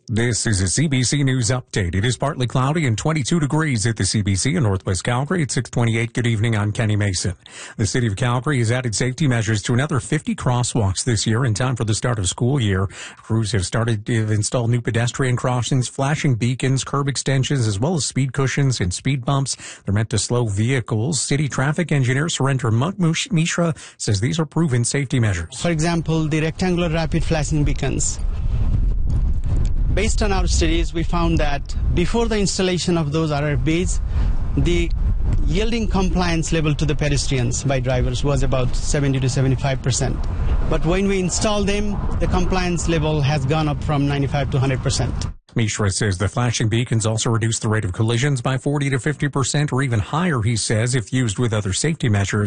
This is a CBC News update. It is partly cloudy and 22 degrees at the CBC in Northwest Calgary at 6:28. Good evening, I'm Kenny Mason. The City of Calgary has added safety measures to another 50 crosswalks this year in time for the start of school year. Crews have started to install new pedestrian crossings, flashing beacons, curb extensions, as well as speed cushions and speed bumps. They're meant to slow vehicles. City traffic engineer Surendra Mishra says these are proven safety measures. For example, the rectangular rapid flashing beacons. Based on our studies, we found that before the installation of those RFBs, the yielding compliance level to the pedestrians by drivers was about 70 to 75%. But when we install them, the compliance level has gone up from 95 to 100%. Mishra says the flashing beacons also reduce the rate of collisions by 40 to 50% or even higher, he says, if used with other safety measures.